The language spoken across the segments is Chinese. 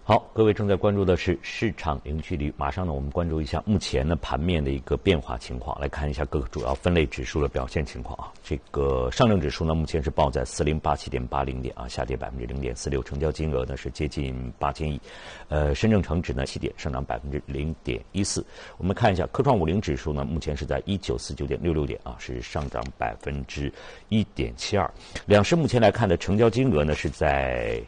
好，各位正在关注的是市场零距离。马上呢，我们关注一下目前呢盘面的一个变化情况，来看一下各个主要分类指数的表现情况啊。这个上证指数呢，目前是报在4087.80点啊，下跌0.46%，成交金额呢是接近8000亿。深证成指呢7点，上涨0.14%。我们看一下科创50指数呢，目前是在1949.66点啊，是上涨1.72%。两市目前来看的成交金额呢是在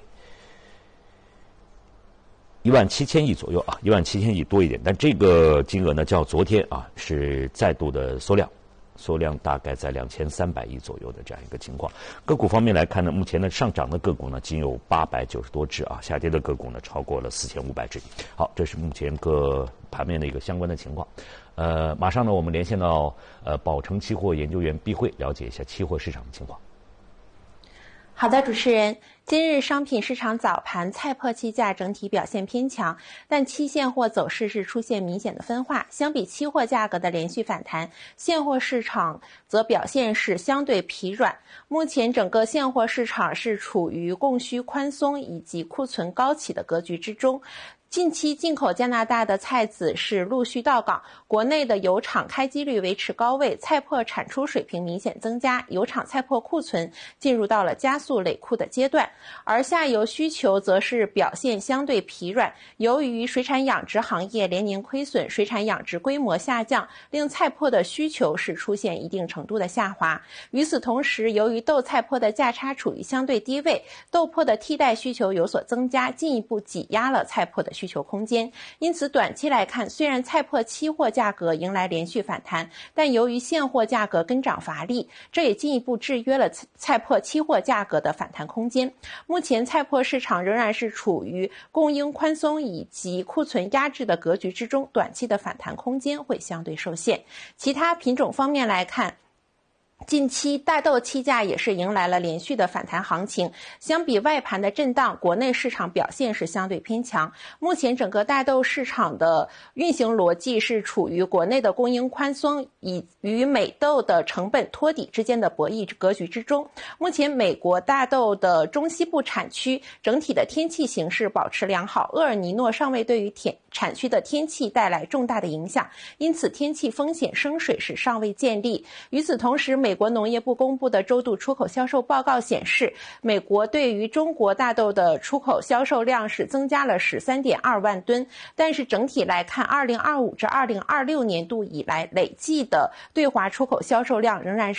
17000亿左右啊，17000亿多一点，但这个金额呢，较昨天啊是再度的缩量大概在2300亿左右的这样一个情况。个股方面来看呢，目前呢上涨的个股呢仅有890多只啊，下跌的个股呢超过了4500只。好，这是目前各盘面的一个相关的情况。马上呢我们连线到宝诚期货研究员毕慧，了解一下期货市场的情况。 好的，主持人，今日商品市场早盘菜粕期价整体表现偏强，但期现货走势是出现明显的分化。相比期货价格的连续反弹，现货市场则表现是相对疲软。目前整个现货市场是处于供需宽松以及库存高企的格局之中。近期进口加拿大的菜籽是陆续到港，国内的油厂开机率维持高位，菜粕产出水平明显增加，油厂菜粕库存进入到了加速累库的阶段。而下游需求则是表现相对疲软，由于水产养殖行业连年亏损，水产养殖规模下降，令菜粕的需求是出现一定程度的下滑。与此同时，由于豆菜粕的价差处于相对低位，豆粕的替代需求有所增加，进一步挤压了菜粕的需求空间。因此短期来看，虽然菜粕期货价格迎来连续反弹，但由于现货价格跟涨乏力，这也进一步制约了菜粕期货价格的反弹空间。目前菜粕市场仍然是处于供应宽松以及库存压制的格局之中，短期的反弹空间会相对受限。其他品种方面来看，近期大豆期价也是迎来了连续的反弹行情，相比外盘的震荡，国内市场表现是相对偏强。目前整个大豆市场的运行逻辑是处于国内的供应宽松与美豆的成本托底之间的博弈格局之中。目前美国大豆的中西部产区整体的天气形势保持良好，厄尔尼诺尚未对于产区的天气带来重大的影响，因此天气风险升水是尚未建立。与此同时，美国农业部公布的周度出口销售报告显示，美国对于中国大豆的出口销售量是增加了13.2万吨，但是整体来看，2025至2026年度以来累计的对华出口销售量仍然